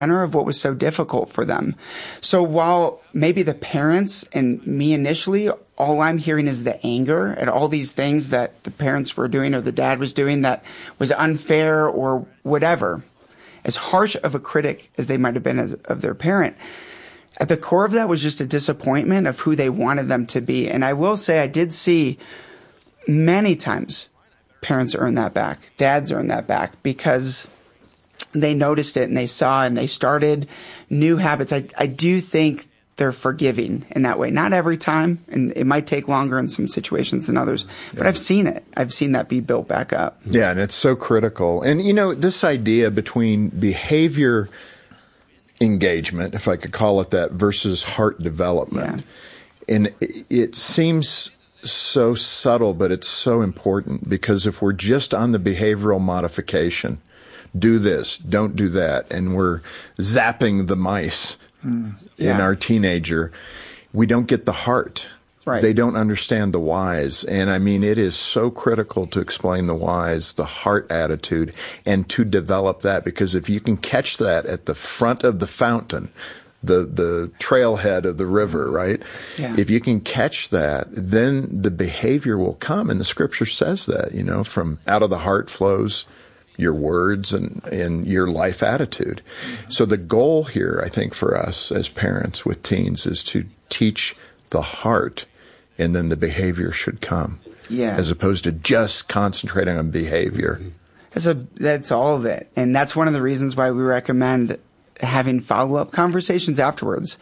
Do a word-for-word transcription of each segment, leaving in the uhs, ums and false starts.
center of what was so difficult for them. So while maybe the parents and me initially, all I'm hearing is the anger at all these things that the parents were doing or the dad was doing that was unfair or whatever, as harsh of a critic as they might have been as, of their parent, at the core of that was just a disappointment of who they wanted them to be. And I will say I did see many times parents earn that back, dads earn that back, because they noticed it and they saw and they started new habits. I, I do think they're forgiving in that way. Not every time, and it might take longer in some situations than others, but I've seen it. I've seen that be built back up. Yeah, and it's so critical. And, you know, this idea between behavior engagement, if I could call it that, versus heart development. Yeah. And it, it seems so subtle, but it's so important, because if we're just on the behavioral modification, do this, don't do that, and we're zapping the mice mm, yeah. in our teenager, we don't get the heart. Right. They don't understand the whys. And I mean, it is so critical to explain the whys, the heart attitude, and to develop that, because if you can catch that at the front of the fountain, the the trailhead of the river, right? Yeah. If you can catch that, then the behavior will come. And the scripture says that, you know, from out of the heart flows your words and, and your life attitude. Mm-hmm. So the goal here, I think, for us as parents with teens is to teach the heart, and then the behavior should come. Yeah. As opposed to just concentrating on behavior. That's a, that's all of it. And that's one of the reasons why we recommend having follow-up conversations afterwards.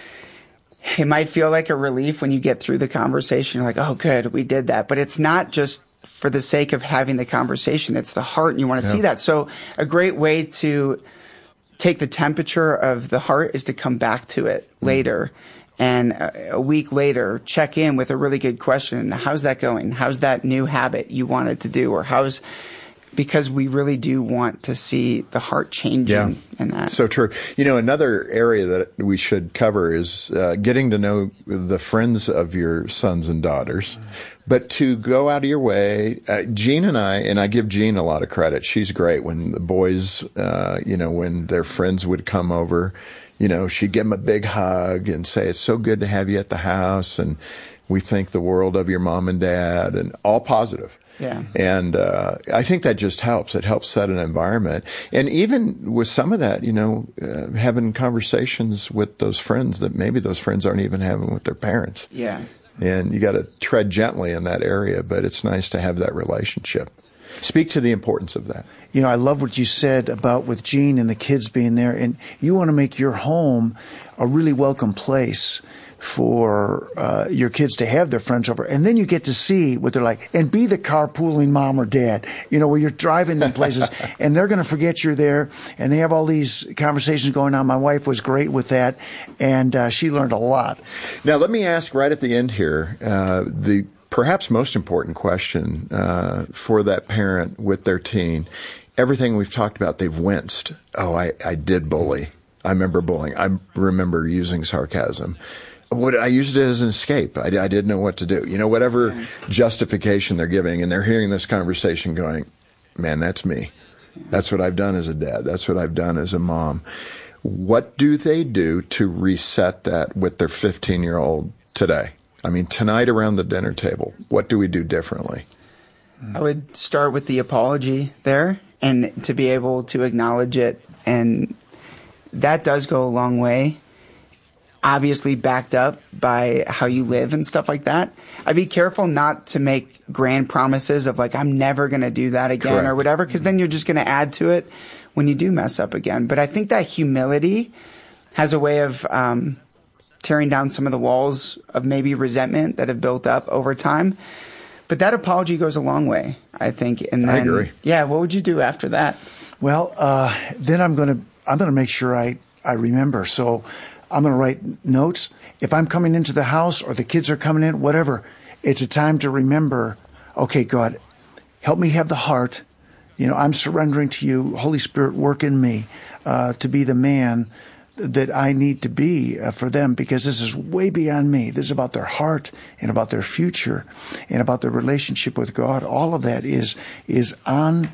It might feel like a relief when you get through the conversation. You're like, oh, good, we did that. But it's not just for the sake of having the conversation. It's the heart, and you want to yeah. see that. So a great way to take the temperature of the heart is to come back to it mm. later. And a week later, check in with a really good question. How's that going? How's that new habit you wanted to do? Or how's... Because we really do want to see the heart changing yeah, in that. So true. You know, another area that we should cover is uh, getting to know the friends of your sons and daughters. But to go out of your way, uh, Jean and I, and I give Jean a lot of credit. She's great when the boys, uh, you know, when their friends would come over, you know, she'd give them a big hug and say, it's so good to have you at the house. And we think the world of your mom and dad, and all positive. Yeah. And uh, I think that just helps. It helps set an environment. And even with some of that, you know, uh, having conversations with those friends that maybe those friends aren't even having with their parents. Yeah. And you got to tread gently in that area, but it's nice to have that relationship. Speak to the importance of that. You know, I love what you said about with Jean and the kids being there. And you want to make your home a really welcome place for uh, your kids to have their friends over. And then you get to see what they're like and be the carpooling mom or dad, you know, where you're driving them places and they're going to forget you're there. And they have all these conversations going on. My wife was great with that, and uh, she learned a lot. Now, let me ask right at the end here, uh, the perhaps most important question uh, for that parent with their teen. Everything we've talked about, they've winced. Oh, I, I did bully. I remember bullying. I remember using sarcasm. What I used it as an escape. I, I didn't know what to do. You know, whatever yeah. justification they're giving, and they're hearing this conversation going, man, that's me. Yeah. That's what I've done as a dad. That's what I've done as a mom. What do they do to reset that with their fifteen-year-old today? I mean, tonight around the dinner table, what do we do differently? I would start with the apology there, and to be able to acknowledge it, and that does go a long way. Obviously backed up by how you live and stuff like that. I'd be careful not to make grand promises of like, I'm never going to do that again Correct. Or whatever, because then you're just going to add to it when you do mess up again. But I think that humility has a way of um, tearing down some of the walls of maybe resentment that have built up over time. But that apology goes a long way, I think. And then, I agree. Yeah, what would you do after that? Well, uh, then I'm going to I'm going to make sure I, I remember. So I'm going to write notes. If I'm coming into the house or the kids are coming in, whatever, it's a time to remember, okay, God, help me have the heart. You know, I'm surrendering to you. Holy Spirit, work in me uh, to be the man that I need to be uh, for them, because this is way beyond me. This is about their heart and about their future and about their relationship with God. All of that is is on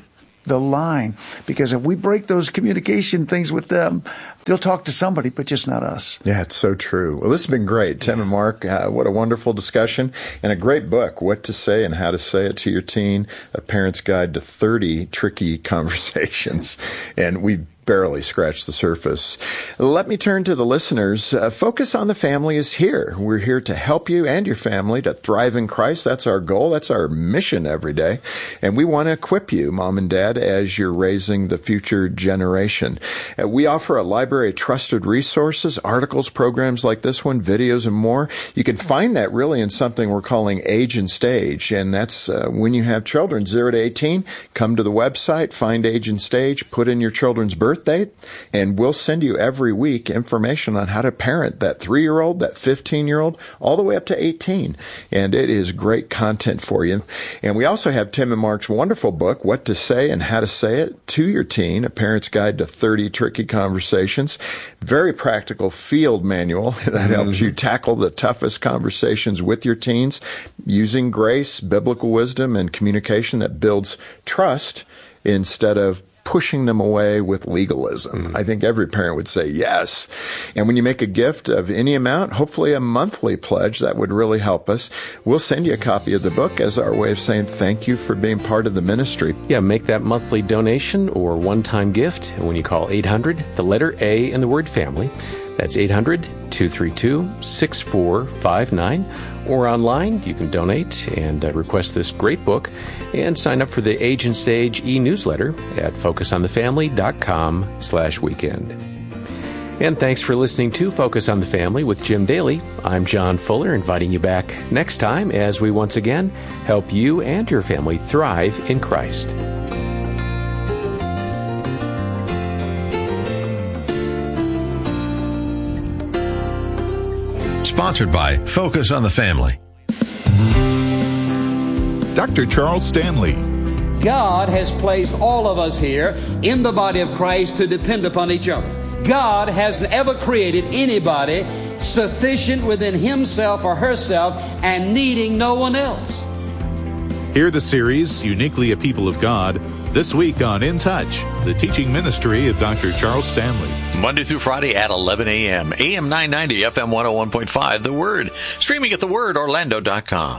the line. Because if we break those communication things with them, they'll talk to somebody, but just not us. Yeah, it's so true. Well, this has been great. Tim and Mark, uh, what a wonderful discussion and a great book, What to Say and How to Say It to Your Teen, A Parent's Guide to thirty Tricky Conversations. And we barely scratched the surface. Let me turn to the listeners. Uh, Focus on the Family is here. We're here to help you and your family to thrive in Christ. That's our goal. That's our mission every day. And we want to equip you, Mom and Dad, as you're raising the future generation. Uh, we offer a library of trusted resources, articles, programs like this one, videos, and more. You can find that really in something we're calling Age and Stage. And that's uh, when you have children, zero to eighteen, come to the website, find Age and Stage, put in your children's birth date, and we'll send you every week information on how to parent that three-year-old, that fifteen-year-old, all the way up to eighteen. And it is great content for you. And we also have Tim and Mark's wonderful book, What to Say and How to Say It to Your Teen, A Parent's Guide to thirty Tricky Conversations. Very practical field manual that mm-hmm. helps you tackle the toughest conversations with your teens using grace, biblical wisdom, and communication that builds trust instead of pushing them away with legalism. Mm-hmm. I think every parent would say yes. And when you make a gift of any amount, hopefully a monthly pledge, that would really help us. We'll send you a copy of the book as our way of saying thank you for being part of the ministry. Yeah, make that monthly donation or one-time gift when you call eight hundred, the letter A and the word family. That's eight hundred, two three two, six four five nine. Or online, you can donate and uh, request this great book and sign up for the Age and Stage e-newsletter at focusonthefamily.com slash weekend. And thanks for listening to Focus on the Family with Jim Daly. I'm John Fuller, inviting you back next time as we once again help you and your family thrive in Christ. Sponsored by Focus on the Family. Doctor Charles Stanley. God has placed all of us here in the body of Christ to depend upon each other. God hasn't ever created anybody sufficient within himself or herself and needing no one else. Hear the series, Uniquely a People of God, this week on In Touch, the teaching ministry of Doctor Charles Stanley. Monday through Friday at eleven a.m. A M nine ninety, F M one oh one point five, The Word. Streaming at the word orlando dot com.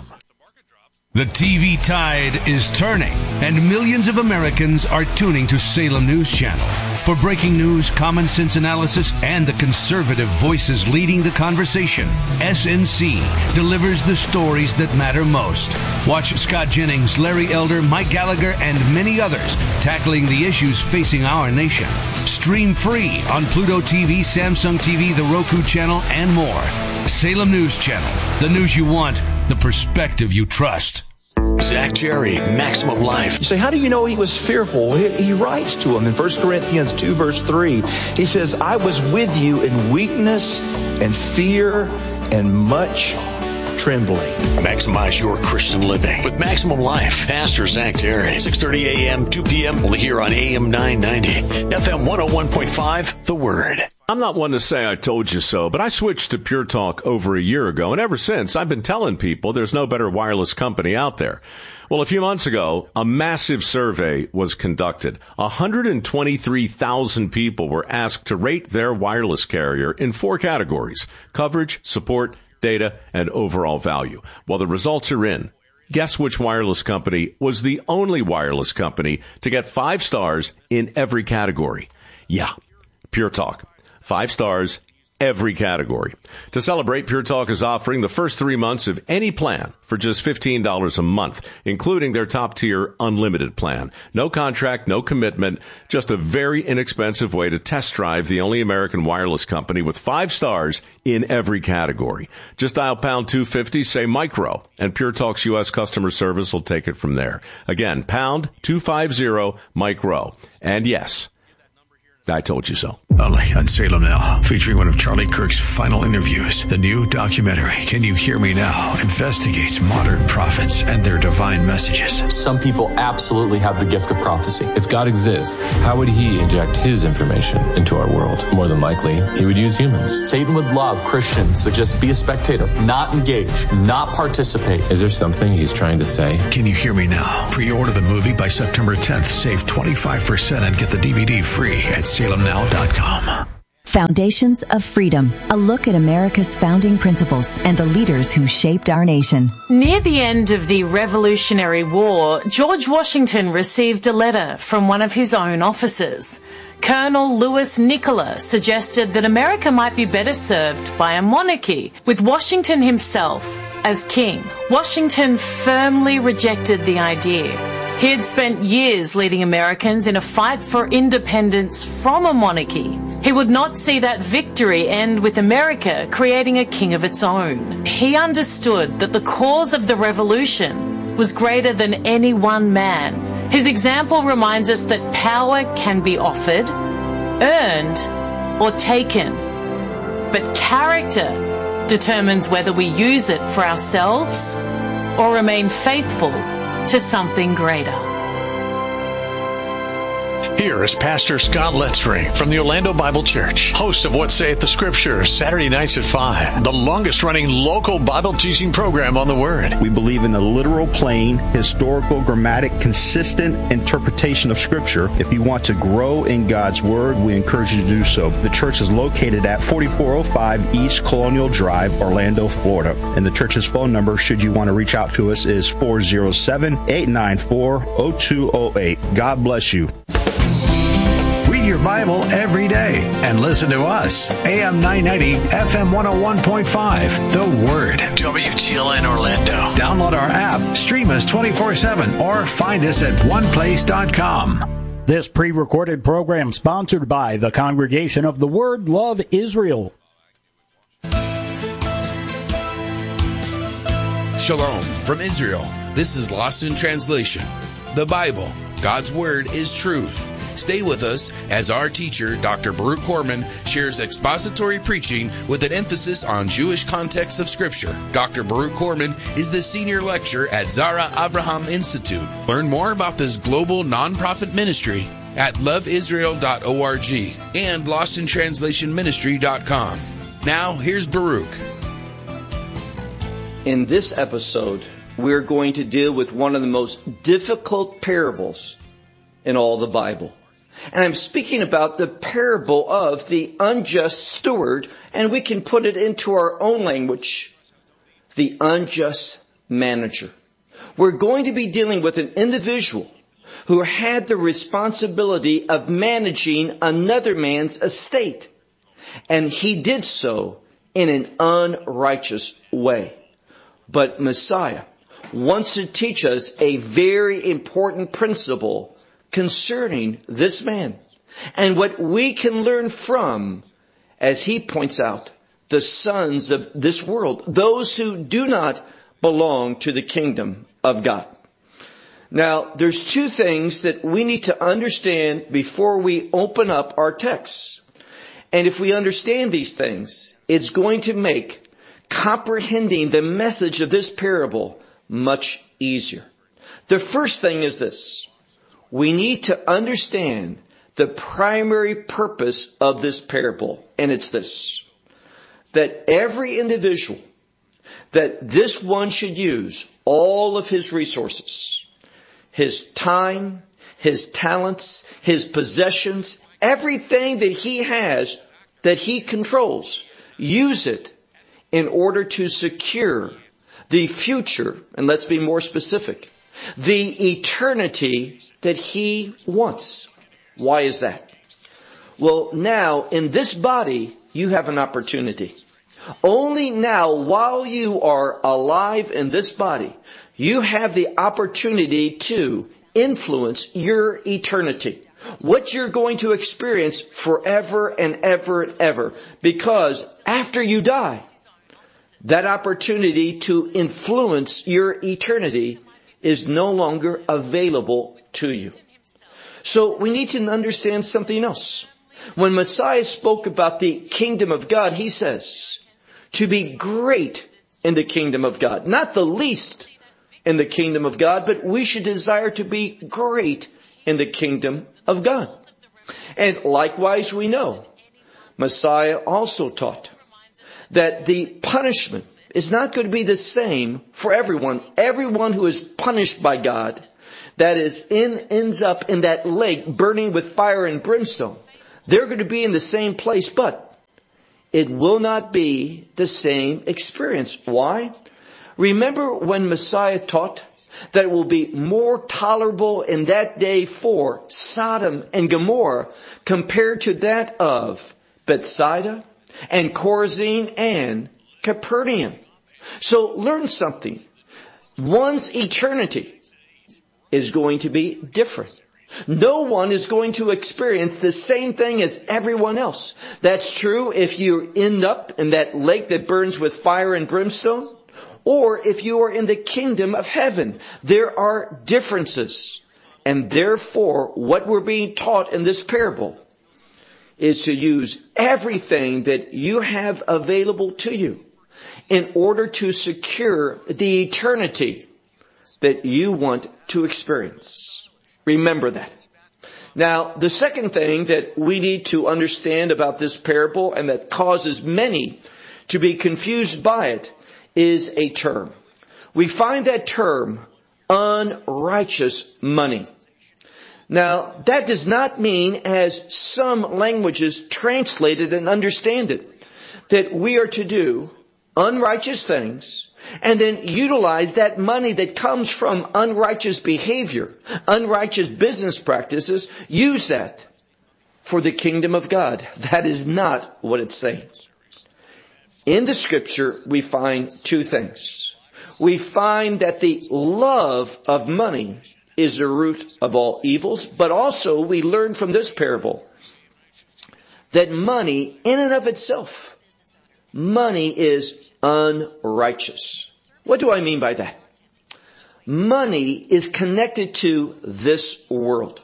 The T V tide is turning, and millions of Americans are tuning to Salem News Channel. For breaking news, common sense analysis, and the conservative voices leading the conversation, S N C delivers the stories that matter most. Watch Scott Jennings, Larry Elder, Mike Gallagher, and many others tackling the issues facing our nation. Stream free on Pluto T V, Samsung T V, the Roku channel, and more. Salem News Channel. The news you want, the perspective you trust. Zach Jerry, Maximum Life. You say, how do you know he was fearful? He, he writes to him in First Corinthians two, verse three. He says, I was with you in weakness and fear and much trembling. Maximize your Christian living with Maximum Life. Pastor Zach Terry, six thirty a.m., two p.m. Only here on A M nine ninety, F M one oh one point five, The Word. I'm not one to say I told you so, but I switched to Pure Talk over a year ago, and ever since, I've been telling people there's no better wireless company out there. Well, a few months ago, a massive survey was conducted. one hundred twenty-three thousand people were asked to rate their wireless carrier in four categories: coverage, support, data, and overall value. Well, the results are in. Guess which wireless company was the only wireless company to get five stars in every category? Yeah, Pure Talk. Five stars, every category. To celebrate, Pure Talk is offering the first three months of any plan for just fifteen dollars a month, including their top-tier unlimited plan. No contract, no commitment, just a very inexpensive way to test drive the only American wireless company with five stars in every category. Just dial pound two fifty, say micro, and Pure Talk's U S customer service will take it from there. Again, pound two fifty, micro. And yes, I told you so. Only on Salem Now, featuring one of Charlie Kirk's final interviews. The new documentary, Can You Hear Me Now?, investigates modern prophets and their divine messages. Some people absolutely have the gift of prophecy. If God exists, how would he inject his information into our world? More than likely, he would use humans. Satan would love Christians to just be a spectator, not engage, not participate. Is there something he's trying to say? Can You Hear Me Now? Pre-order the movie by September tenth. Save twenty-five percent and get the D V D free at salem now dot com. Foundations of Freedom, a look at America's founding principles and the leaders who shaped our nation. Near the end of the Revolutionary War, George Washington received a letter from one of his own officers. Colonel Louis Nicola suggested that America might be better served by a monarchy, with Washington himself as king. Washington firmly rejected the idea. He had spent years leading Americans in a fight for independence from a monarchy. He would not see that victory end with America creating a king of its own. He understood that the cause of the revolution was greater than any one man. His example reminds us that power can be offered, earned, or taken. But character determines whether we use it for ourselves or remain faithful to something greater. Here is Pastor Scott Letzring from the Orlando Bible Church, host of What Saith the Scripture, Saturday nights at five, the longest-running local Bible teaching program on the Word. We believe in a literal, plain, historical, grammatic, consistent interpretation of Scripture. If you want to grow in God's Word, we encourage you to do so. The church is located at forty-four oh five East Colonial Drive, Orlando, Florida. And the church's phone number, should you want to reach out to us, is four oh seven, eight nine four, oh two oh eight. God bless you. Read your Bible every day and listen to us. A M nine ninety, F M one oh one point five. The Word. W T L N Orlando. Download our app, stream us twenty-four seven, or find us at one place dot com. This pre-recorded program sponsored by the Congregation of the Word Love Israel. Shalom from Israel. This is Lost in Translation. The Bible, God's Word, is truth. Stay with us as our teacher, Doctor Baruch Korman, shares expository preaching with an emphasis on Jewish context of Scripture. Doctor Baruch Korman is the senior lecturer at Zara Avraham Institute. Learn more about this global nonprofit ministry at love israel dot org and lost in translation ministry dot com. Now, here's Baruch. In this episode, we're going to deal with one of the most difficult parables in all the Bible. And I'm speaking about the parable of the unjust steward, and we can put it into our own language, the unjust manager. We're going to be dealing with an individual who had the responsibility of managing another man's estate. And he did so in an unrighteous way. But Messiah wants to teach us a very important principle concerning this man and what we can learn from, as he points out, the sons of this world, those who do not belong to the kingdom of God. Now, there's two things that we need to understand before we open up our texts. And if we understand these things, it's going to make comprehending the message of this parable much easier. The first thing is this. We need to understand the primary purpose of this parable, and it's this. That every individual, that this one should use all of his resources, his time, his talents, his possessions, everything that he has, that he controls, use it in order to secure the future, and let's be more specific, the eternity that he wants. Why is that? Well, now, in this body, you have an opportunity. Only now, while you are alive in this body, you have the opportunity to influence your eternity. What you're going to experience forever and ever and ever. Because after you die, that opportunity to influence your eternity is no longer available to you. So we need to understand something else. When Messiah spoke about the kingdom of God, he says, to be great in the kingdom of God. Not the least in the kingdom of God, but we should desire to be great in the kingdom of God. And likewise, we know Messiah also taught that the punishment is not going to be the same for everyone. Everyone who is punished by God, that is in, ends up in that lake burning with fire and brimstone, they're going to be in the same place, but it will not be the same experience. Why? Remember when Messiah taught that it will be more tolerable in that day for Sodom and Gomorrah compared to that of Bethsaida and Chorazin and Capernaum. So learn something. One's eternity is going to be different. No one is going to experience the same thing as everyone else. That's true if you end up in that lake that burns with fire and brimstone, or if you are in the kingdom of heaven. There are differences. And therefore, what we're being taught in this parable is to use everything that you have available to you in order to secure the eternity that you want to experience. Remember that. Now, the second thing that we need to understand about this parable, and that causes many to be confused by it, is a term. We find that term, unrighteous money. Now, that does not mean, as some languages translate it and understand it, that we are to do unrighteous things and then utilize that money that comes from unrighteous behavior, unrighteous business practices, use that for the kingdom of God. That is not what it's saying. In the scripture, we find two things. We find that the love of money is the root of all evils, but also we learn from this parable that money in and of itself, money is unrighteous. What do I mean by that? Money is connected to this world.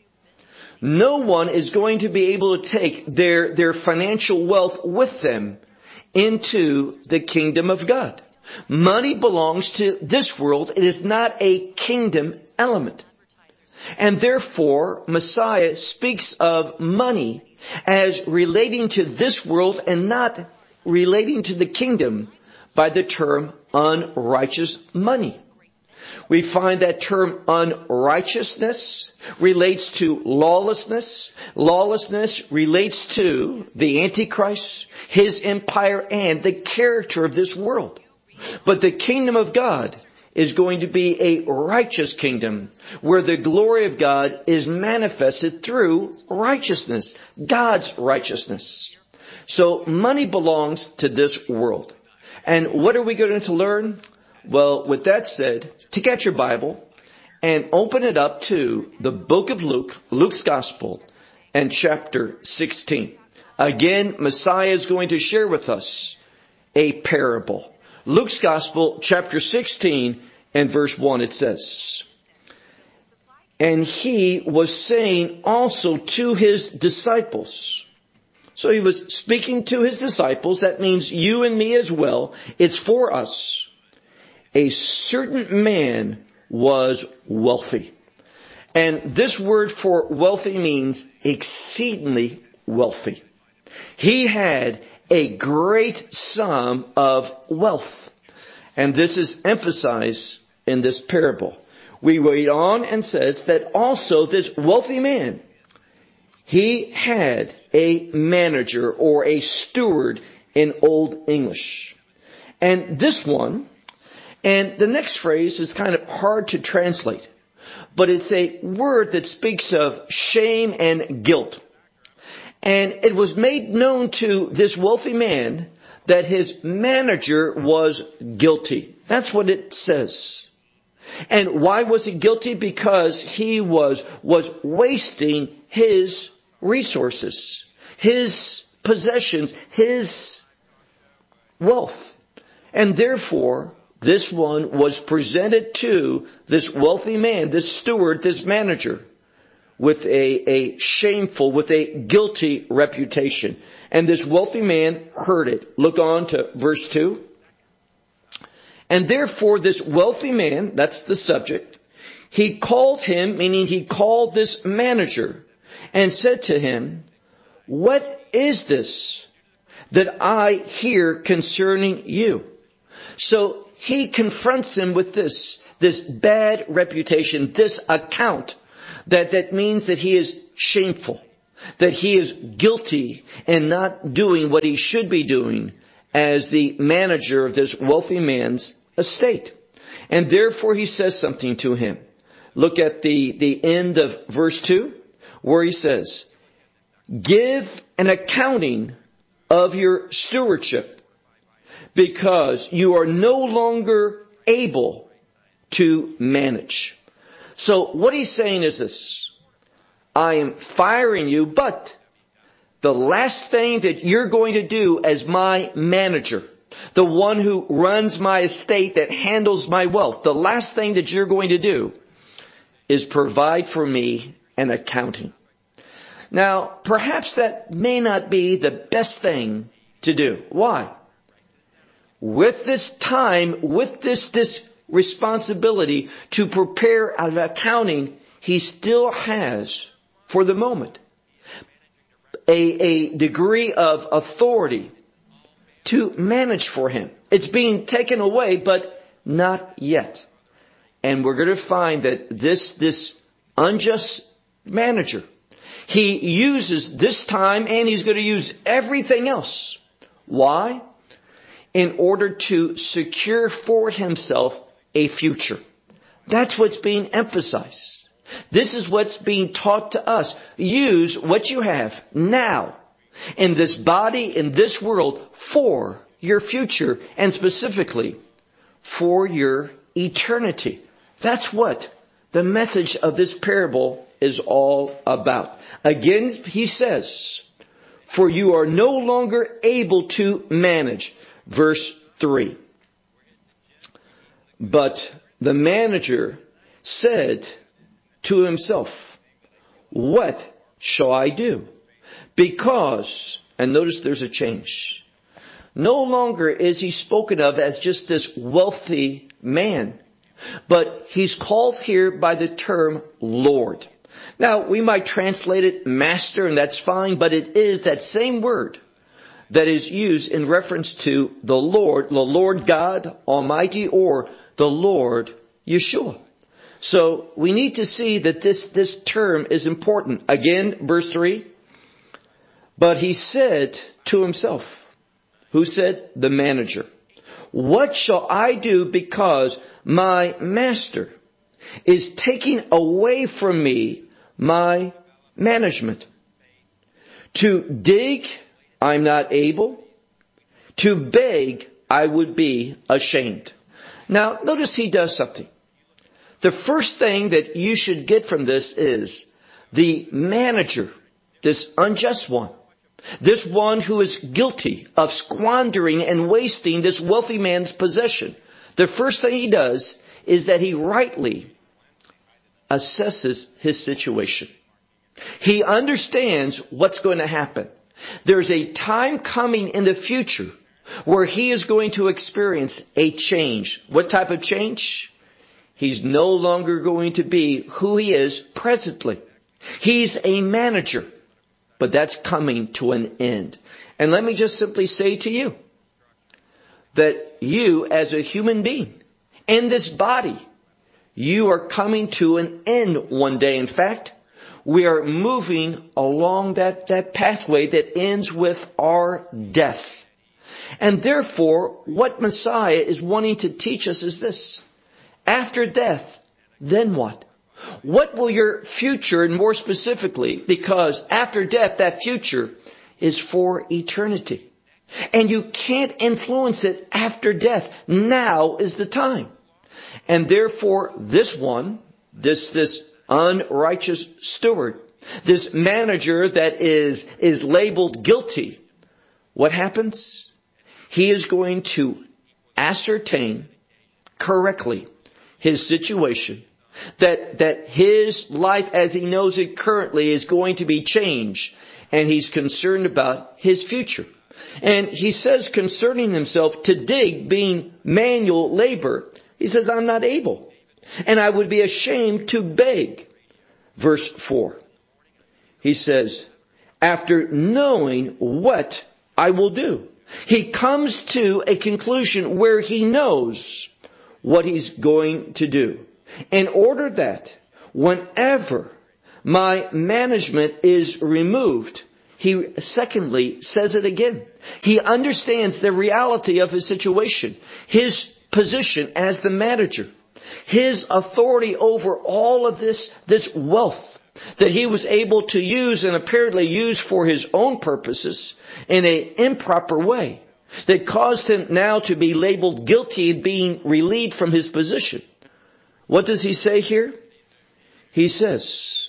No one is going to be able to take their, their financial wealth with them into the kingdom of God. Money belongs to this world. It is not a kingdom element. And therefore, Messiah speaks of money as relating to this world and not relating to the kingdom by the term unrighteous money. We find that term unrighteousness relates to lawlessness. Lawlessness relates to the Antichrist, his empire, and the character of this world. But the kingdom of God is going to be a righteous kingdom where the glory of God is manifested through righteousness, God's righteousness. So money belongs to this world. And what are we going to learn? Well, with that said, take out your Bible and open it up to the book of Luke, Luke's Gospel, and chapter sixteen. Again, Messiah is going to share with us a parable. Luke's Gospel, chapter sixteen, and verse one, it says, "And he was saying also to his disciples." So he was speaking to his disciples. That means you and me as well. It's for us. A certain man was wealthy. And this word for wealthy means exceedingly wealthy. He had a great sum of wealth. And this is emphasized in this parable. We read on and says that also this wealthy man, he had a manager or a steward in Old English. And this one, and the next phrase is kind of hard to translate, but it's a word that speaks of shame and guilt. And it was made known to this wealthy man that his manager was guilty. That's what it says. And why was he guilty? Because he was, was wasting his resources, his possessions, his wealth. And therefore, this one was presented to this wealthy man, this steward, this manager, with a, a shameful, with a guilty reputation. And this wealthy man heard it. Look on to verse two. And therefore this wealthy man, that's the subject, he called him, meaning he called this manager, and said to him, what is this that I hear concerning you? So he confronts him with this, this bad reputation, this account, that, that means that he is shameful, that he is guilty and not doing what he should be doing as the manager of this wealthy man's estate. And therefore he says something to him. Look at the, the end of verse two, where he says, give an accounting of your stewardship, because you are no longer able to manage. So what he's saying is this: I am firing you, but the last thing that you're going to do as my manager, the one who runs my estate, that handles my wealth, the last thing that you're going to do is provide for me an accounting. Now, perhaps that may not be the best thing to do. Why? With this time, with this, this responsibility to prepare an accounting, he still has, for the moment, a, a degree of authority to manage for him. It's being taken away, but not yet. And we're going to find that this, this unjust manager, he uses this time, and he's going to use everything else. Why? In order to secure for himself a future. That's what's being emphasized. This is what's being taught to us. Use what you have now in this body, in this world, for your future, and specifically for your eternity. That's what the message of this parable is all about. Again, he says, for you are no longer able to manage. Verse three. But the manager said to himself, what shall I do? Because, and notice there's a change. No longer is he spoken of as just this wealthy man, but he's called here by the term Lord. Now, we might translate it master, and that's fine, but it is that same word that is used in reference to the Lord, the Lord God Almighty, or the Lord Yeshua. So we need to see that this, this term is important. Again, verse three. But he said to himself, who said? The manager. What shall I do, because my master is taking away from me my management? To dig, I'm not able. To beg, I would be ashamed. Now, notice he does something. The first thing that you should get from this is the manager, this unjust one, this one who is guilty of squandering and wasting this wealthy man's possession. The first thing he does is that he rightly assesses his situation. He understands what's going to happen. There's a time coming in the future where he is going to experience a change. What type of change? He's no longer going to be who he is presently. He's a manager, but that's coming to an end. And let me just simply say to you that you, as a human being, in this body, you are coming to an end one day. In fact, we are moving along that, that pathway that ends with our death. And therefore, what Messiah is wanting to teach us is this. After death, then what? What will your future, and more specifically, because after death, that future is for eternity. And you can't influence it after death. Now is the time. And therefore, this one, this, this unrighteous steward, this manager that is, is labeled guilty, what happens? He is going to ascertain correctly his situation, that, that his life as he knows it currently is going to be changed, and he's concerned about his future. And he says concerning himself, to dig being manual labor, he says, I'm not able, and I would be ashamed to beg. Verse four, he says, after knowing what I will do. He comes to a conclusion where he knows what he's going to do. In order that whenever my management is removed, he secondly says it again. He understands the reality of his situation, his position as the manager, his authority over all of this, this wealth that he was able to use and apparently use for his own purposes in an improper way that caused him now to be labeled guilty of being relieved from his position. What does he say here? He says,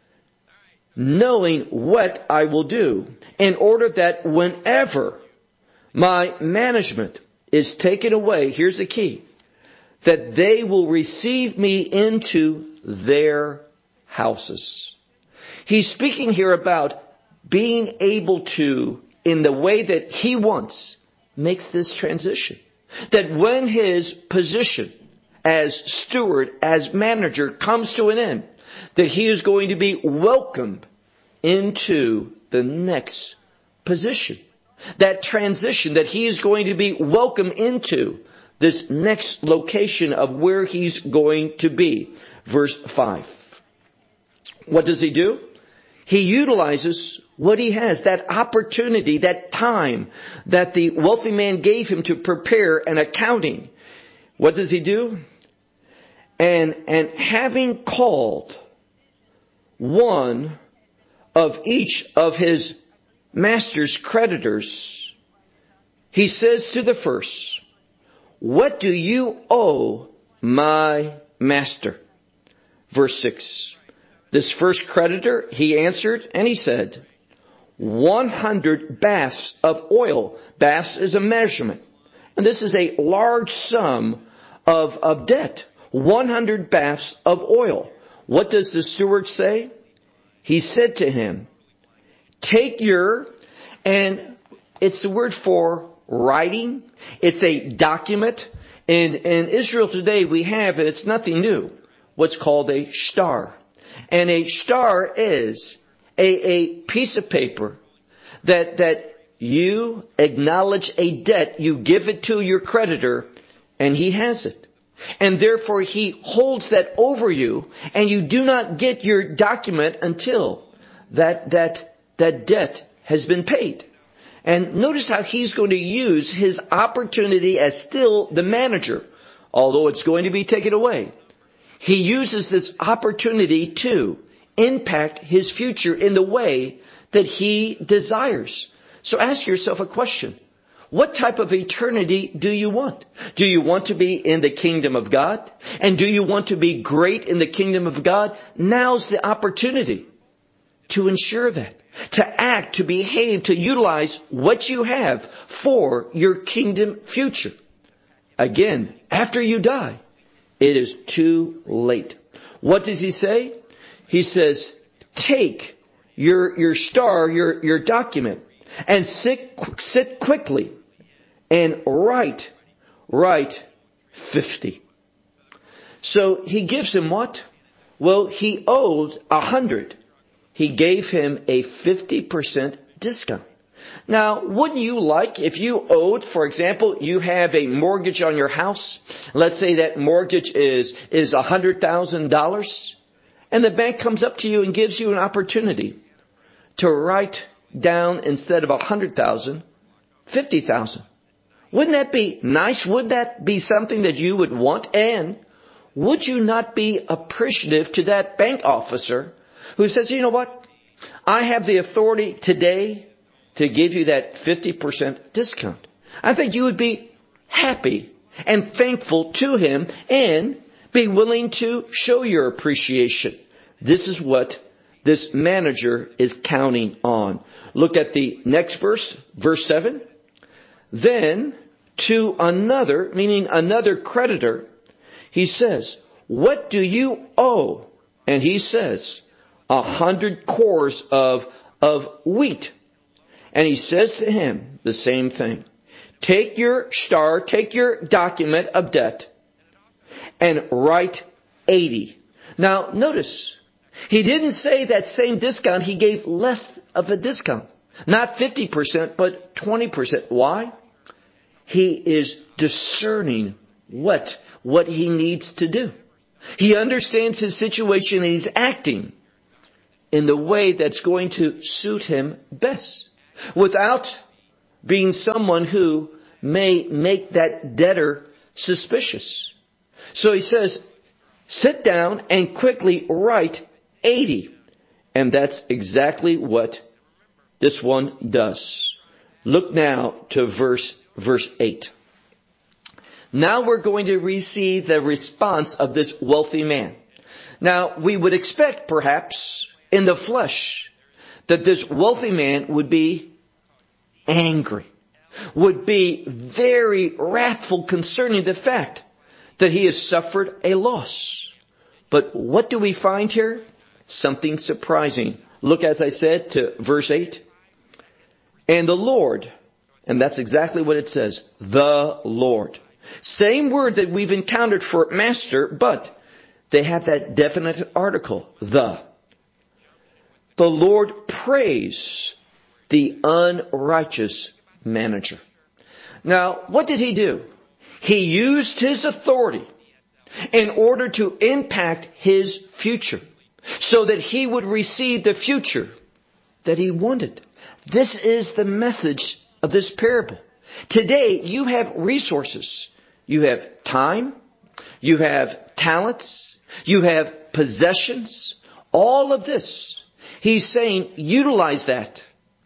knowing what I will do, in order that whenever my management is taken away, here's the key, that they will receive me into their houses. He's speaking here about being able to, in the way that he wants, makes this transition. That when his position as steward, as manager comes to an end, that he is going to be welcomed into the next position. That transition, that he is going to be welcomed into this next location of where he's going to be. Verse five. What does he do? He utilizes what he has, that opportunity, that time that the wealthy man gave him to prepare an accounting. What does he do? And, and having called one of each of his master's creditors, he says to the first, what do you owe my master? Verse six. This first creditor, he answered and he said, one hundred baths of oil. Baths is a measurement. And this is a large sum of, of debt. one hundred baths of oil. What does the steward say? He said to him, take your, and it's the word for writing. It's a document. And in Israel today we have, and it's nothing new, what's called a shtar. And a shtar is a, a piece of paper that, that you acknowledge a debt, you give it to your creditor, and he has it. And therefore he holds that over you, and you do not get your document until that, that, that debt has been paid. And notice how he's going to use his opportunity as still the manager, although it's going to be taken away. He uses this opportunity to impact his future in the way that he desires. So ask yourself a question. What type of eternity do you want? Do you want to be in the kingdom of God? And do you want to be great in the kingdom of God? Now's the opportunity to ensure that. To act, to behave, to utilize what you have for your kingdom future. Again, after you die, it is too late. What does he say? He says, take your, your star, your, your document, and sit, sit quickly and write, write fifty. So he gives him what? Well, he owed a hundred. He gave him a fifty percent discount. Now, wouldn't you like if you owed, for example, you have a mortgage on your house. Let's say that mortgage is, is one hundred thousand dollars. And the bank comes up to you and gives you an opportunity to write down, instead of one hundred thousand dollars, fifty thousand dollars. Wouldn't that be nice? Would that be something that you would want? And would you not be appreciative to that bank officer who says, you know what? I have the authority today to give you that fifty percent discount. I think you would be happy and thankful to him and be willing to show your appreciation. This is what this manager is counting on. Look at the next verse, verse seven. Then to another, meaning another creditor, he says, what do you owe? And he says, a hundred cores of, of wheat. And he says to him the same thing. Take your star, take your document of debt, and write eighty. Now, notice, he didn't say that same discount. He gave less of a discount. Not fifty percent, but twenty percent. Why? He is discerning what, what he needs to do. He understands his situation and he's acting in the way that's going to suit him best, without being someone who may make that debtor suspicious. So he says, sit down and quickly write eighty. And that's exactly what this one does. Look now to verse, verse eight. Now we're going to receive the response of this wealthy man. Now, we would expect, perhaps, in the flesh, that this wealthy man would be angry, would be very wrathful concerning the fact that he has suffered a loss. But what do we find here? Something surprising. Look, as I said, to verse eight. And the Lord, and that's exactly what it says, the Lord. Same word that we've encountered for master, but they have that definite article, the. The Lord praised the unrighteous manager. Now, what did he do? He used his authority in order to impact his future so that he would receive the future that he wanted. This is the message of this parable. Today, you have resources. You have time. You have talents. You have possessions. All of this. He's saying, utilize that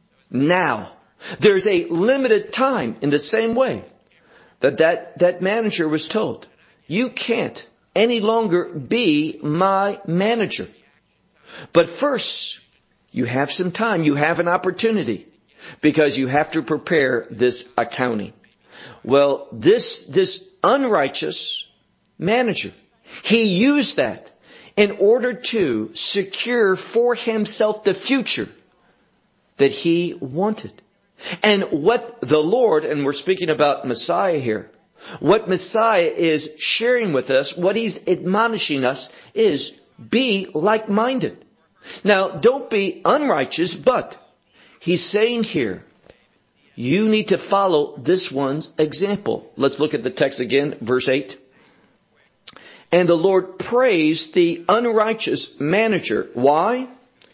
now. There's a limited time in the same way that that, that manager was told, you can't any longer be my manager. But first, you have some time. You have an opportunity because you have to prepare this accounting. Well, this, this unrighteous manager, he used that in order to secure for himself the future that he wanted. And what the Lord, and we're speaking about Messiah here, what Messiah is sharing with us, what he's admonishing us is be like-minded. Now, don't be unrighteous, but he's saying here, you need to follow this one's example. Let's look at the text again, verse eight. And the Lord praised the unrighteous manager. Why?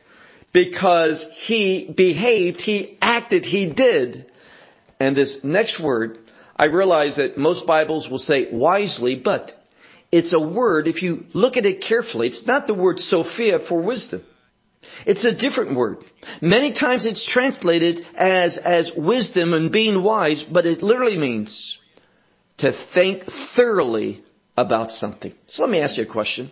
Because he behaved, he acted, he did. And this next word, I realize that most Bibles will say wisely, but it's a word, if you look at it carefully, it's not the word Sophia for wisdom. It's a different word. Many times it's translated as, as wisdom and being wise, but it literally means to think thoroughly about something. So let me ask you a question.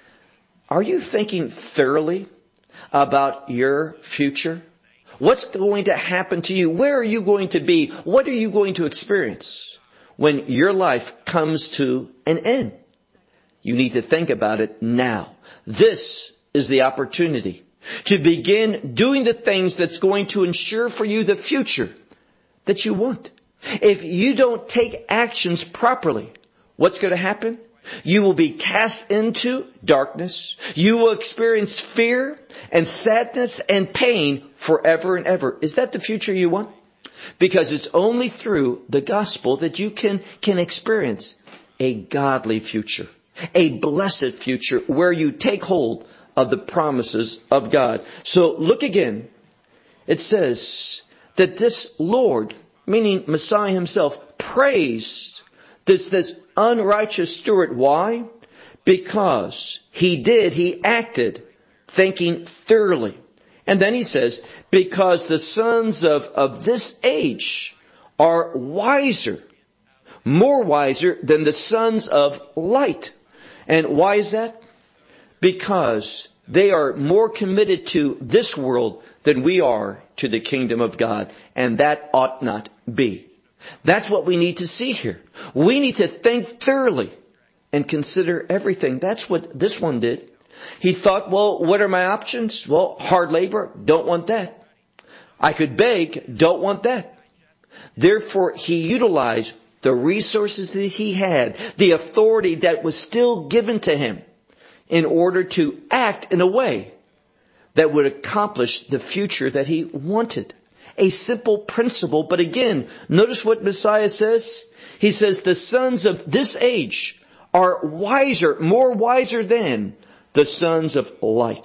Are you thinking thoroughly about your future? What's going to happen to you? Where are you going to be? What are you going to experience when your life comes to an end? You need to think about it now. This is the opportunity to begin doing the things that's going to ensure for you the future that you want. If you don't take actions properly, what's going to happen? You will be cast into darkness. You will experience fear and sadness and pain forever and ever. Is that the future you want? Because it's only through the gospel that you can, can experience a godly future, a blessed future where you take hold of the promises of God. So look again. It says that this Lord, meaning Messiah himself, praised this, this unrighteous steward. Why? Because he did, he acted thinking thoroughly. And then he says, because the sons of, of this age are wiser, more wiser than the sons of light. And why is that? Because they are more committed to this world than we are to the kingdom of God. And that ought not be. That's what we need to see here. We need to think thoroughly and consider everything. That's what this one did. He thought, well, what are my options? Well, hard labor, don't want that. I could beg, don't want that. Therefore, he utilized the resources that he had, the authority that was still given to him, in order to act in a way that would accomplish the future that he wanted. A simple principle, but again, notice what Messiah says. He says the sons of this age are wiser, more wiser than the sons of light.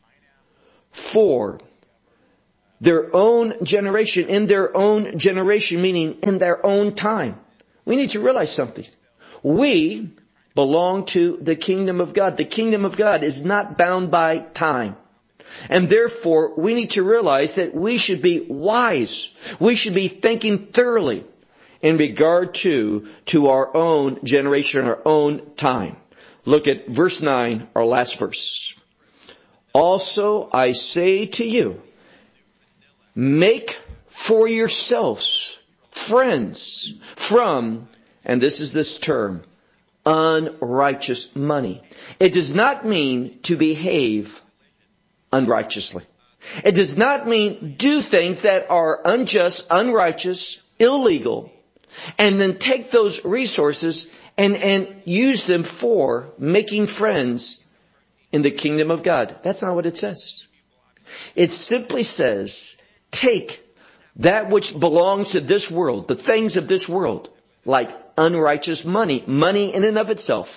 For their own generation, in their own generation, meaning in their own time. We need to realize something. We belong to the kingdom of God. The kingdom of God is not bound by time. And therefore, we need to realize that we should be wise. We should be thinking thoroughly in regard to, to our own generation, our own time. Look at verse nine, our last verse. Also, I say to you, make for yourselves friends from, and this is this term, unrighteous money. It does not mean to behave unrighteously. It does not mean do things that are unjust, unrighteous, illegal, and then take those resources and, and use them for making friends in the kingdom of God. That's not what it says. It simply says, take that which belongs to this world, the things of this world, like unrighteous money. Money in and of itself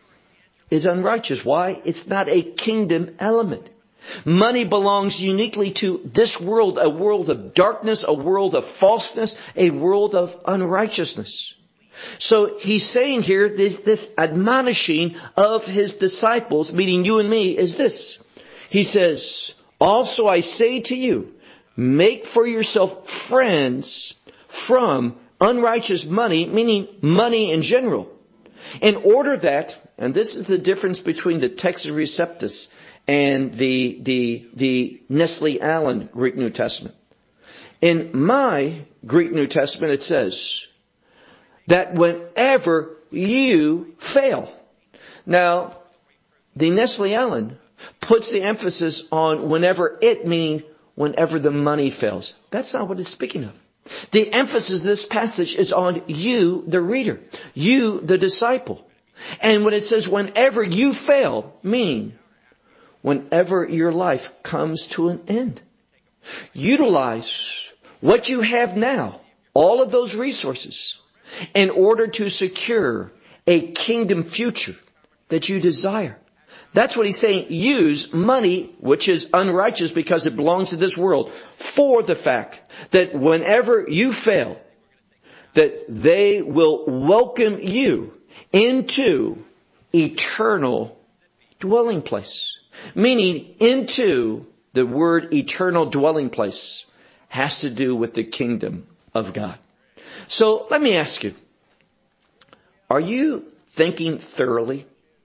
is unrighteous. Why? It's not a kingdom element. Money belongs uniquely to this world, a world of darkness, a world of falseness, a world of unrighteousness. So he's saying here, this, this admonishing of his disciples, meaning you and me, is this. He says, also I say to you, make for yourself friends from unrighteous money, meaning money in general, in order that, and this is the difference between the Textus Receptus and the, the, the Nestle Allen Greek New Testament. In my Greek New Testament, it says that whenever you fail. Now, the Nestle Allen puts the emphasis on whenever it, meaning whenever the money fails. That's not what it's speaking of. The emphasis of this passage is on you, the reader, you, the disciple. And when it says whenever you fail, meaning whenever your life comes to an end. Utilize what you have now, all of those resources, in order to secure a kingdom future that you desire. That's what he's saying. Use money, which is unrighteous because it belongs to this world, for the fact that whenever you fail, that they will welcome you into eternal dwelling place. Meaning into the word eternal dwelling place has to do with the kingdom of God. So let me ask you, are you thinking thoroughly?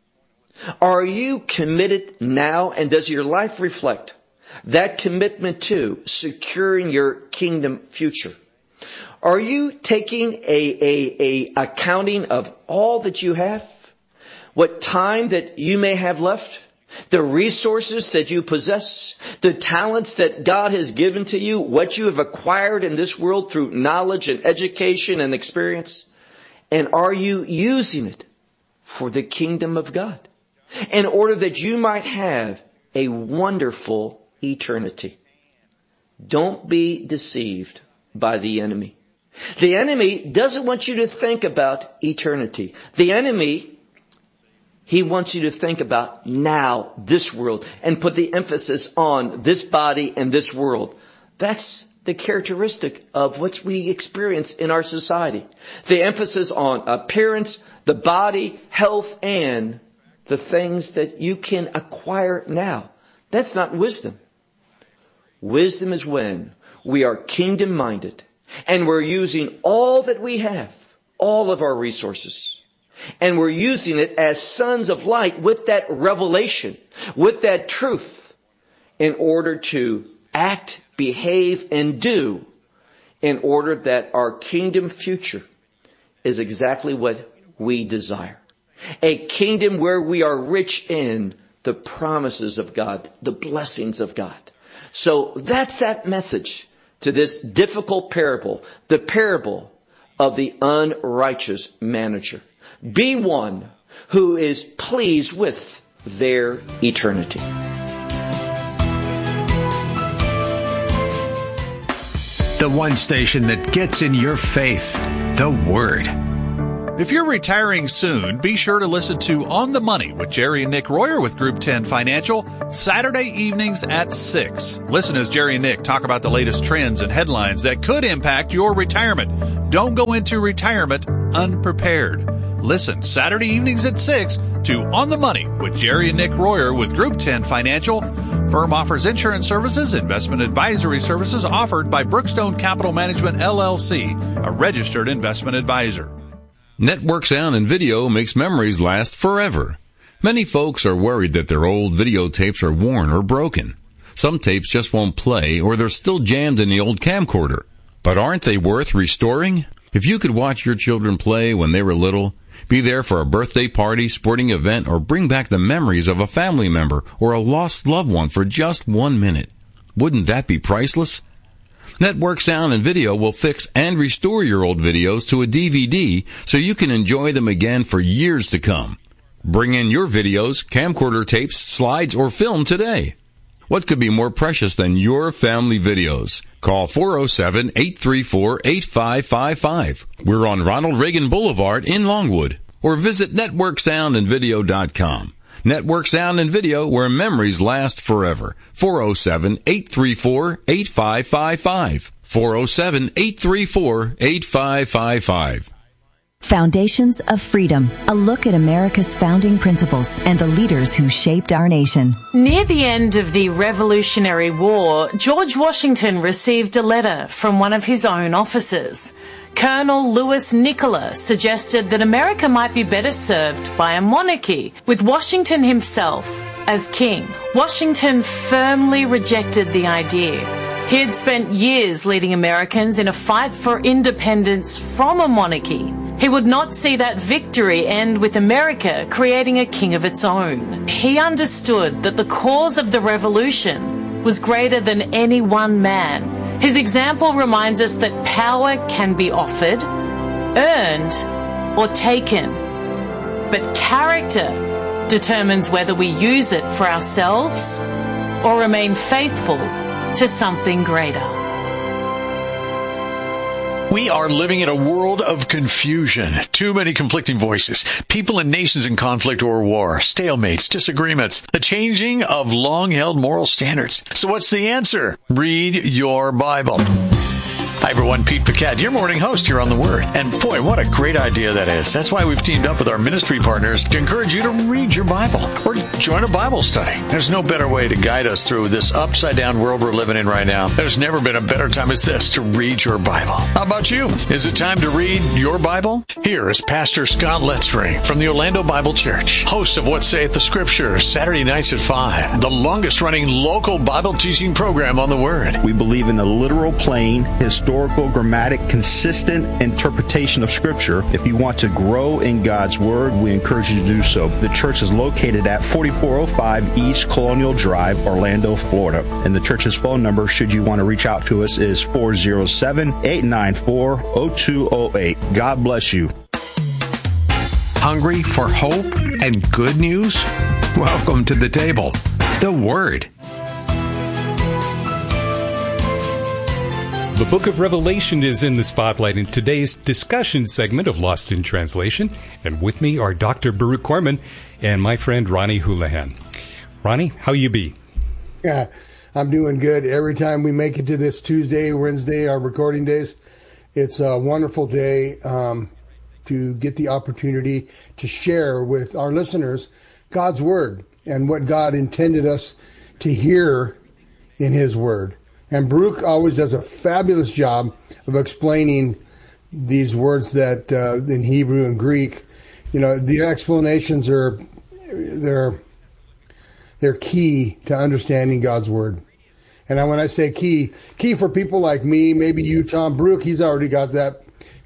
Are you committed now, and does your life reflect that commitment to securing your kingdom future? Are you taking a, a, a accounting of all that you have? What time that you may have left? The resources that you possess, the talents that God has given to you, what you have acquired in this world through knowledge and education and experience. And are you using it for the kingdom of God in order that you might have a wonderful eternity? Don't be deceived by the enemy. The enemy doesn't want you to think about eternity. The enemy, he wants you to think about now, this world, and put the emphasis on this body and this world. That's the characteristic of what we experience in our society. The emphasis on appearance, the body, health, and the things that you can acquire now. That's not wisdom. Wisdom is when we are kingdom-minded and we're using all that we have, all of our resources, and we're using it as sons of light with that revelation, with that truth, in order to act, behave, and do in order that our kingdom future is exactly what we desire. A kingdom where we are rich in the promises of God, the blessings of God. So that's that message to this difficult parable, the parable of the unrighteous manager. Be one who is pleased with their eternity. The one station that gets in your faith, the Word. If you're retiring soon, be sure to listen to On the Money with Jerry and Nick Royer with Group ten Financial, Saturday evenings at six. Listen as Jerry and Nick talk about the latest trends and headlines that could impact your retirement. Don't go into retirement unprepared. Listen Saturday evenings at six to On the Money with Jerry and Nick Royer with Group ten Financial. Firm offers insurance services, investment advisory services offered by Brookstone Capital Management, L L C, a registered investment advisor. Network Sound and Video makes memories last forever. Many folks are worried that their old videotapes are worn or broken. Some tapes just won't play, or they're still jammed in the old camcorder. But aren't they worth restoring? If you could watch your children play when they were little, be there for a birthday party, sporting event, or bring back the memories of a family member or a lost loved one for just one minute, wouldn't that be priceless? Network Sound and Video will fix and restore your old videos to a D V D so you can enjoy them again for years to come. Bring in your videos, camcorder tapes, slides, or film today. What could be more precious than your family videos? Call four oh seven, eight three four, eight five five five. We're on Ronald Reagan Boulevard in Longwood. Or visit network sound and video dot com. Network Sound and Video, where memories last forever. four oh seven, eight three four, eight five five five. four oh seven, eight three four, eight five five five. Foundations of Freedom, a look at America's founding principles and the leaders who shaped our nation. Near the end of the Revolutionary War, George Washington received a letter from one of his own officers. Colonel Louis Nicola suggested that America might be better served by a monarchy, with Washington himself as king. Washington firmly rejected the idea. He had spent years leading Americans in a fight for independence from a monarchy. He would not see that victory end with America creating a king of its own. He understood that the cause of the revolution was greater than any one man. His example reminds us that power can be offered, earned, or taken. But character determines whether we use it for ourselves or remain faithful to something greater. We are living in a world of confusion. Too many conflicting voices. People and nations in conflict or war. Stalemates, disagreements. The changing of long-held moral standards. So what's the answer? Read your Bible. Hi everyone, Pete Paquette, your morning host here on The Word. And boy, what a great idea that is. That's why we've teamed up with our ministry partners to encourage you to read your Bible or join a Bible study. There's no better way to guide us through this upside-down world we're living in right now. There's never been a better time as this to read your Bible. How about you? Is it time to read your Bible? Here is Pastor Scott Letzring from the Orlando Bible Church, host of What Saith the Scriptures, Saturday nights at five, the longest-running local Bible teaching program on The Word. We believe in the literal, plain, historical, grammatic, consistent interpretation of Scripture. If you want to grow in God's Word, we encourage you to do so. The church is located at forty-four oh five East Colonial Drive, Orlando, Florida. And the church's phone number, should you want to reach out to us, is four oh seven, eight nine four, oh two oh eight. God bless you. Hungry for hope and good news? Welcome to the table, The Word. The book of Revelation is in the spotlight in today's discussion segment of Lost in Translation. And with me are Doctor Baruch Korman and my friend Ronnie Houlihan. Ronnie, how you be? Yeah, I'm doing good. Every time we make it to this Tuesday, Wednesday, our recording days, it's a wonderful day um, to get the opportunity to share with our listeners God's Word and what God intended us to hear in His Word. And Baruch always does a fabulous job of explaining these words that uh, in Hebrew and Greek, you know, the explanations are they're they're key to understanding God's Word. And when I say key, key for people like me, maybe you, Tom Baruch, he's already got that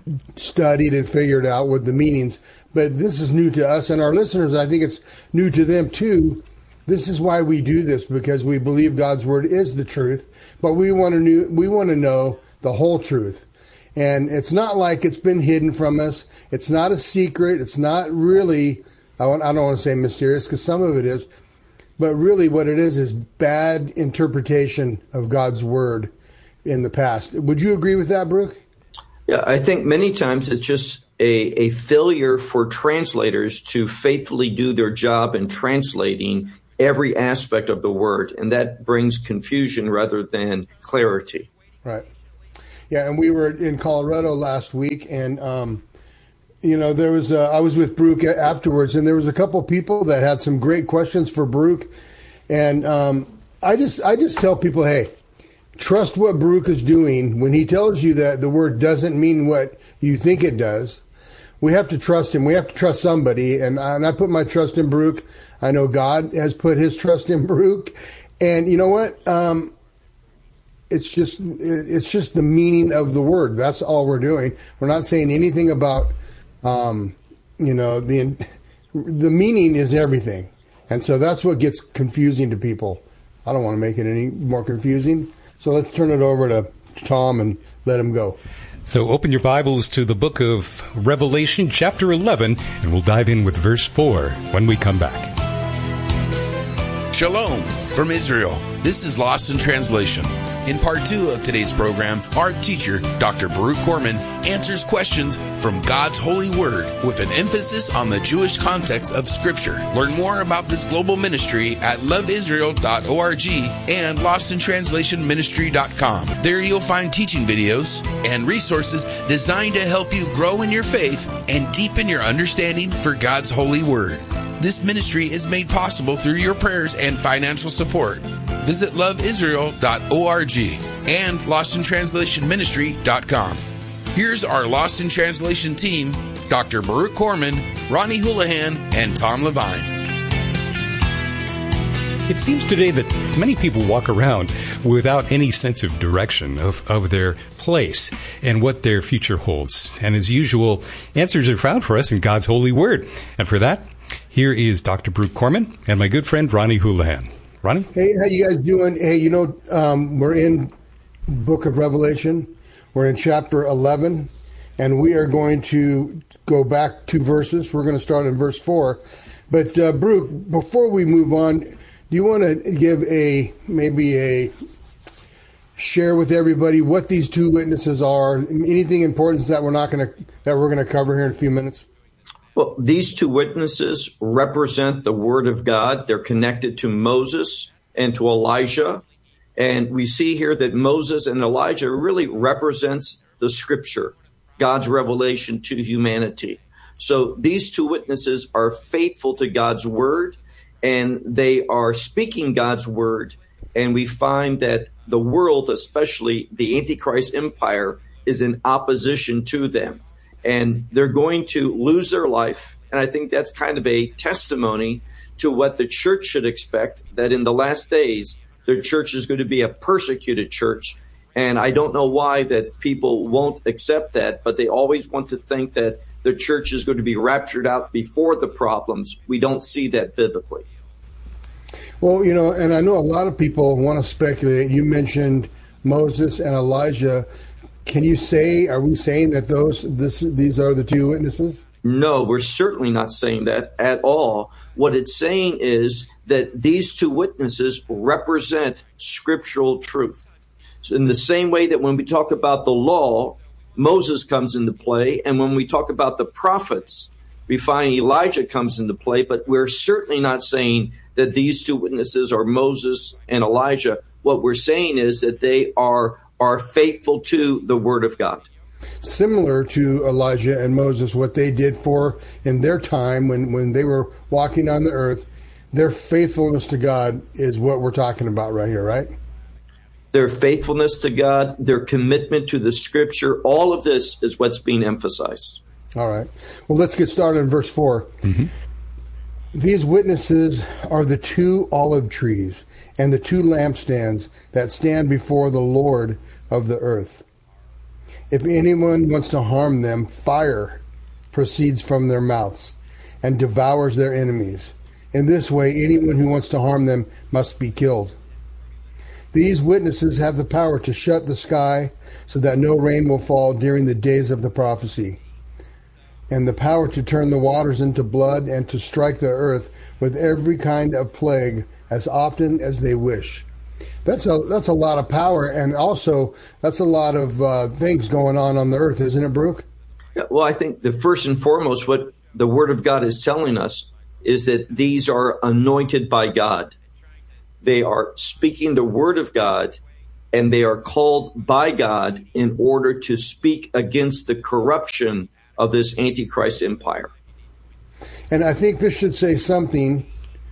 studied and figured out what the meanings, but this is new to us and our listeners. I think it's new to them too. This is why we do this, because we believe God's word is the truth, but we want to know, we want to know the whole truth. And it's not like it's been hidden from us. It's not a secret. It's not really, I don't want to say mysterious, because some of it is, but really what it is is bad interpretation of God's word in the past. Would you agree with that, Brooke? Yeah, I think many times it's just a, a failure for translators to faithfully do their job in translating every aspect of the word, and that brings confusion rather than clarity. Right. Yeah, and we were in Colorado last week, and um, you know, there was a, I was with Brooke afterwards, and there was a couple people that had some great questions for Brooke, and um, I just I just tell people, hey, trust what Brooke is doing. When he tells you that the word doesn't mean what you think it does, we have to trust him. We have to trust somebody, and I, and I put my trust in Brooke. I know God has put his trust in Brooke, and you know what? Um, It's just it's just the meaning of the word. That's all we're doing. We're not saying anything about, um, you know, the the meaning is everything. And so that's what gets confusing to people. I don't want to make it any more confusing. So let's turn it over to Tom and let him go. So open your Bibles to the book of Revelation, chapter eleven, and we'll dive in with verse four when we come back. Shalom from Israel. This is Lost in Translation. In part two of today's program, our teacher, Doctor Baruch Korman, answers questions from God's holy word with an emphasis on the Jewish context of Scripture. Learn more about this global ministry at love israel dot org and lost in translation ministry dot com. There you'll find teaching videos and resources designed to help you grow in your faith and deepen your understanding for God's holy word. This ministry is made possible through your prayers and financial support. Visit love israel dot org and lost in translation ministry dot com. Here's our Lost in Translation team, Doctor Baruch Korman, Ronnie Houlihan, and Tom Levine. It seems today that many people walk around without any sense of direction of, of their place and what their future holds. And as usual, answers are found for us in God's holy word. And for that, here is Doctor Baruch Korman and my good friend Ronnie Houlihan. Ronnie? Hey, how you guys doing? Hey, you know, um, we're in Book of Revelation. We're in chapter eleven, and we are going to go back two verses. We're going to start in verse four. But, uh, Baruch, before we move on, do you want to give a, maybe a, share with everybody what these two witnesses are? Anything important that we're not going to, that we're going to cover here in a few minutes? Well, these two witnesses represent the Word of God. They're connected to Moses and to Elijah. And we see here that Moses and Elijah really represents the Scripture, God's revelation to humanity. So these two witnesses are faithful to God's Word, and they are speaking God's Word. And we find that the world, especially the Antichrist empire, is in opposition to them. And they're going to lose their life. And I think that's kind of a testimony to what the church should expect, that in the last days, the church is going to be a persecuted church. And I don't know why that people won't accept that, but they always want to think that the church is going to be raptured out before the problems. We don't see that biblically. Well, you know, and I know a lot of people want to speculate. You mentioned Moses and Elijah. Can you say, are we saying that those this these are the two witnesses? No, we're certainly not saying that at all. What it's saying is that these two witnesses represent scriptural truth. So in the same way that when we talk about the law, Moses comes into play, and when we talk about the prophets, we find Elijah comes into play, but we're certainly not saying that these two witnesses are Moses and Elijah. What we're saying is that they are are faithful to the Word of God. Similar to Elijah and Moses, what they did for in their time when, when they were walking on the earth, their faithfulness to God is what we're talking about right here, right? Their faithfulness to God, their commitment to the Scripture, all of this is what's being emphasized. All right. Well, let's get started in verse four. Mm-hmm. These witnesses are the two olive trees and the two lampstands that stand before the Lord of the earth. If anyone wants to harm them, fire proceeds from their mouths and devours their enemies. In this way, anyone who wants to harm them must be killed. These witnesses have the power to shut the sky so that no rain will fall during the days of the prophecy, and the power to turn the waters into blood and to strike the earth with every kind of plague as often as they wish. That's a that's a lot of power, and also that's a lot of uh, things going on on the earth, isn't it, Brooke? Yeah, well, I think the first and foremost, what the Word of God is telling us is that these are anointed by God. They are speaking the Word of God, and they are called by God in order to speak against the corruption of this Antichrist empire. And I think this should say something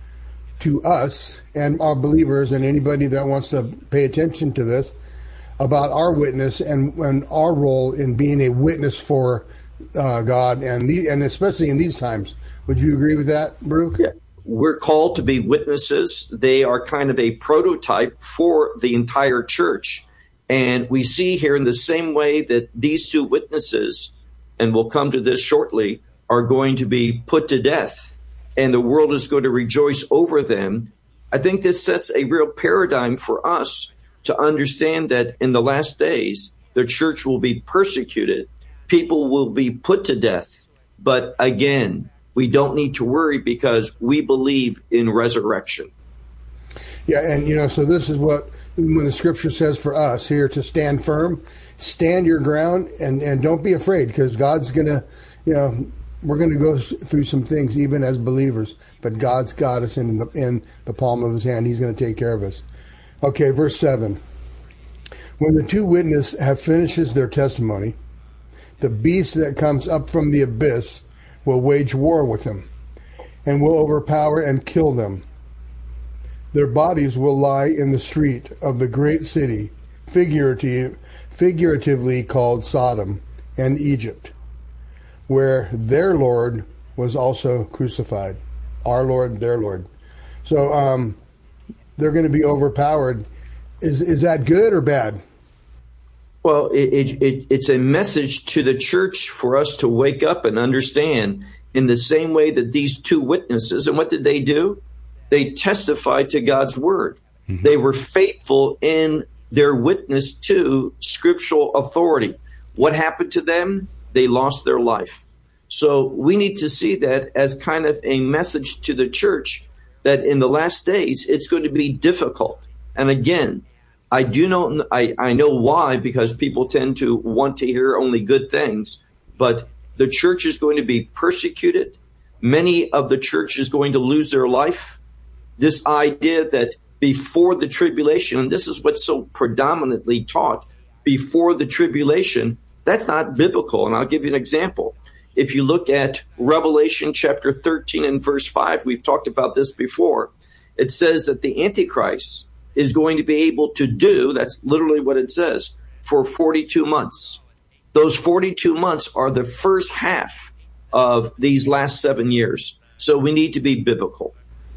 to us and our believers and anybody that wants to pay attention to this about our witness and, and our role in being a witness for uh, God, and the, and especially in these times. Would you agree with that, Baruch? Yeah. We're called to be witnesses. They are kind of a prototype for the entire church. And we see here in the same way that these two witnesses, and we'll come to this shortly, are going to be put to death, and the world is going to rejoice over them. I think this sets a real paradigm for us to understand that in the last days, the church will be persecuted. People will be put to death. But again, we don't need to worry because we believe in resurrection. Yeah, and you know, so this is what when the scripture says for us here to stand firm, stand your ground, and, and don't be afraid, because God's going to, you know, we're going to go through some things even as believers, but God's got us in the, in the palm of his hand. He's going to take care of us. Okay, verse seven. When the two witnesses have finished their testimony, the beast that comes up from the abyss will wage war with them and will overpower and kill them. Their bodies will lie in the street of the great city, figurative, figuratively called Sodom and Egypt, where their Lord was also crucified. Our Lord, their Lord. So um, they're going to be overpowered. Is is that good or bad? Well, it, it, it's a message to the church for us to wake up and understand in the same way that these two witnesses, and what did they do? They testified to God's word. Mm-hmm. They were faithful in their witness to scriptural authority. What happened to them? They lost their life. So we need to see that as kind of a message to the church that in the last days, it's going to be difficult. And again, I do know, I, I know why, because people tend to want to hear only good things, but the church is going to be persecuted. Many of the church is going to lose their life. This idea that before the tribulation, and this is what's so predominantly taught, before the tribulation, that's not biblical. And I'll give you an example. If you look at Revelation chapter thirteen and verse five, we've talked about this before. It says that the Antichrist is going to be able to do, that's literally what it says, for forty-two months. Those forty-two months are the first half of these last seven years. So we need to be biblical.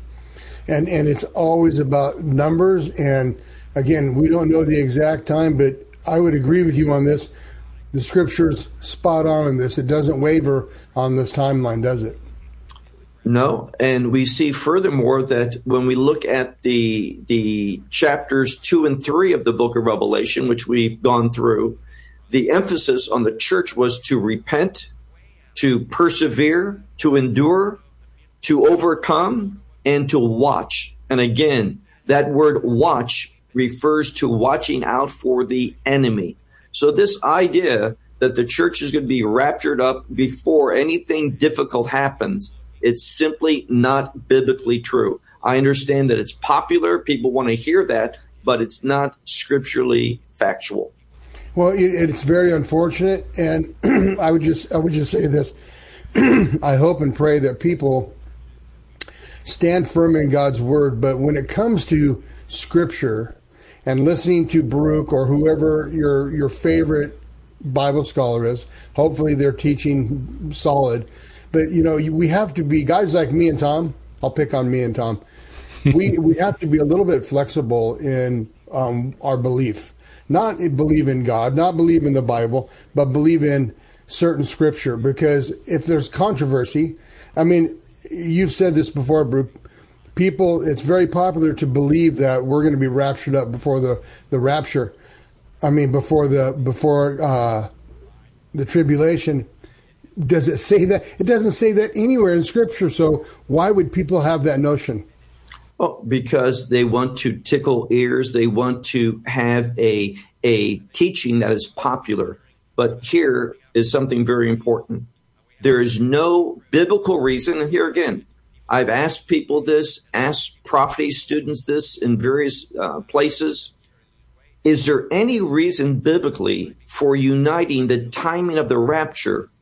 And and it's always about numbers. And again, we don't know the exact time, but I would agree with you on this. The scripture's spot on in this. It doesn't waver on this timeline, does it? No, and we see furthermore that when we look at the the chapters two and three of the book of Revelation, which we've gone through, the emphasis on the church was to repent, to persevere, to endure, to overcome, and to watch. And again, that word watch refers to watching out for the enemy. So this idea that the church is going to be raptured up before anything difficult happens, it's simply not biblically true. I understand that it's popular. People want to hear that, but it's not scripturally factual. Well, it, it's very unfortunate. And I would just, I would just say this. I hope and pray that people stand firm in God's word. But when it comes to scripture and listening to Baruch or whoever your, your favorite Bible scholar is, hopefully they're teaching solid. But, you know, we have to be, guys like me and Tom, I'll pick on me and Tom, we we have to be a little bit flexible in um, our belief. not believe in God, not believe in the Bible, but believe in certain scripture. Because if there's controversy, I mean, you've said this before, Bruce, people, it's very popular to believe that we're going to be raptured up before the, the rapture. I mean, before the, before, uh, the tribulation. Does it say that? It doesn't say that anywhere in scripture. So why would people have that notion? Well, because they want to tickle ears. They want to have a a teaching that is popular. But here is something very important. There is no biblical reason. And here again, I've asked people this, asked prophecy students this in various uh, places. Is there any reason biblically for uniting the timing of the rapture